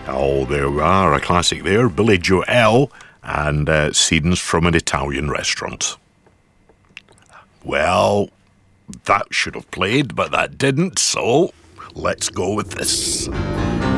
Oh, there we are, a classic there. Billy Joel and Scenes from an Italian Restaurant. Well, that should have played, but that didn't, so let's go with this.